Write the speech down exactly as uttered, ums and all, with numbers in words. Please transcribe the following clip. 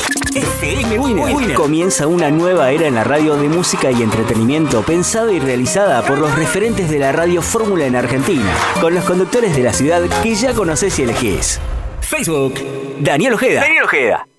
F M Winner. Comienza una nueva era en la radio de música y entretenimiento pensada y realizada por los referentes de la radio fórmula en Argentina, con los conductores de la ciudad que ya conocés y elegís. Facebook, Daniel Ojeda. Daniel Ojeda.